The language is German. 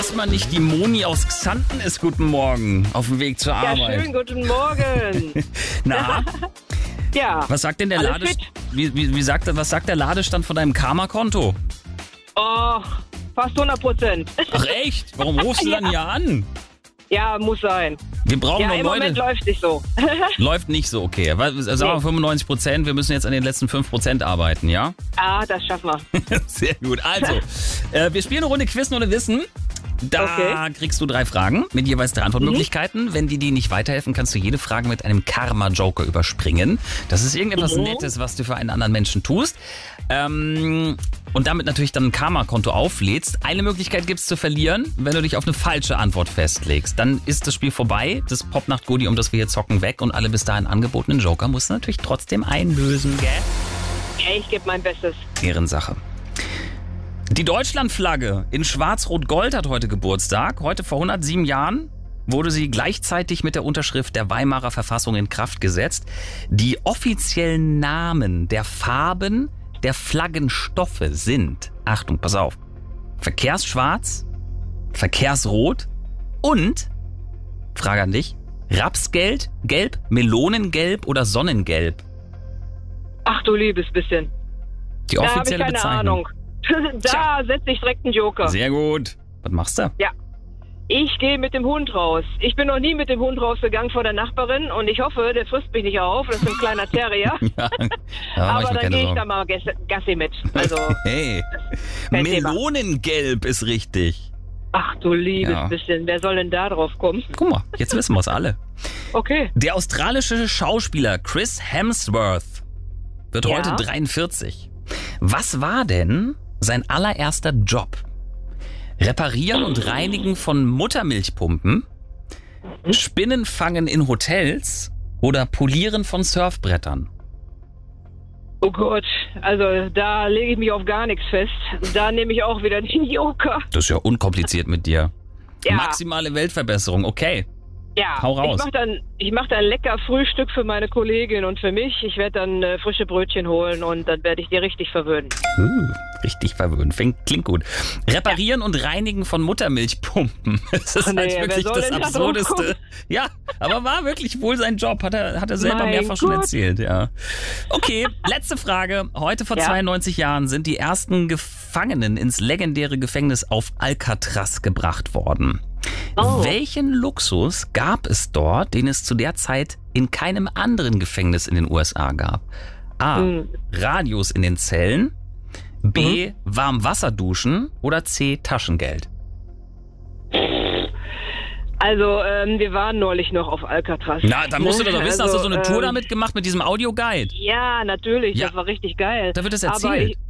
diesmal nicht die Moni aus Xanten ist. Guten Morgen, auf dem Weg zur Arbeit. Ja, schön, guten Morgen. Na, Ja. was sagt denn der Alles Ladestand? Was sagt der Ladestand von deinem Karma-Konto? Oh, fast 100%. Ach echt? Warum rufst du dann hier an? Ja, muss sein. Wir brauchen Ja, noch im Leute. Moment läuft nicht so. Läuft nicht so, okay. Sagen wir 95%, wir müssen jetzt an den letzten 5% arbeiten, ja? Das schaffen wir. Sehr gut. Also, wir spielen eine Runde Quiz ohne Wissen. Da kriegst du 3 Fragen mit jeweils 3 Antwortmöglichkeiten. Wenn die nicht weiterhelfen, kannst du jede Frage mit einem Karma-Joker überspringen. Das ist irgendetwas Nettes, was du für einen anderen Menschen tust. Und damit natürlich dann ein Karma-Konto auflädst. Eine Möglichkeit gibt's zu verlieren, wenn du dich auf eine falsche Antwort festlegst. Dann ist das Spiel vorbei, das Popnacht-Goodie, um das wir hier zocken, weg. Und alle bis dahin angebotenen Joker musst du natürlich trotzdem einlösen, gell? Ja, ich gebe mein Bestes. Ehrensache. Die Deutschlandflagge in Schwarz-Rot-Gold hat heute Geburtstag. Heute vor 107 Jahren wurde sie gleichzeitig mit der Unterschrift der Weimarer Verfassung in Kraft gesetzt. Die offiziellen Namen der Farben der Flaggenstoffe sind, Achtung, pass auf, Verkehrsschwarz, Verkehrsrot und, Frage an dich, Rapsgelb, Melonengelb oder Sonnengelb? Ach du liebes bisschen. Die Da habe ich offizielle keine Bezeichnung. Ahnung. Da setze ich direkt einen Joker. Sehr gut. Was machst du? Ja. Ich gehe mit dem Hund raus. Ich bin noch nie mit dem Hund rausgegangen vor der Nachbarin und ich hoffe, der frisst mich nicht auf. Das ist ein kleiner Terrier. Ja, Aber dann gehe ich da mal Gassi mit. Also, hey, kein Thema. Melonengelb ist richtig. Ach du liebes Ja. bisschen. Wer soll denn da drauf kommen? Guck mal, jetzt wissen wir es alle. Okay. Der australische Schauspieler Chris Hemsworth wird Ja. heute 43. Was war denn sein allererster Job? Reparieren und Reinigen von Muttermilchpumpen, Spinnen fangen in Hotels oder Polieren von Surfbrettern? Oh Gott. Also da lege ich mich auf gar nichts fest. Da nehme ich auch wieder den Joker. Das ist ja unkompliziert mit dir. Ja. Maximale Weltverbesserung, okay. Ja. Hau raus. Ich mach dann lecker Frühstück für meine Kollegin und für mich. Ich werde dann frische Brötchen holen und dann werde ich dir richtig verwöhnen. Richtig verwöhnt. Klingt gut. Reparieren und Reinigen von Muttermilchpumpen. Das ist nee, halt wer wirklich soll das denn da drauf Absurdeste. kommen? Ja, aber war wirklich wohl sein Job. Hat er selber Mein mehrfach schon Gott. erzählt, ja. Okay, letzte Frage. Heute vor 92 Jahren sind die ersten Gefangenen ins legendäre Gefängnis auf Alcatraz gebracht worden. Oh. Welchen Luxus gab es dort, den es zu der Zeit in keinem anderen Gefängnis in den USA gab? A. Radios in den Zellen. B. Warmwasserduschen. Oder C. Taschengeld. Also, wir waren neulich noch auf Alcatraz. Na, dann musst du doch wissen, hast du so eine Tour damit? damit gemacht mit diesem Audioguide? Ja, natürlich. Ja. Das war richtig geil. Da wird es Aber erzählt.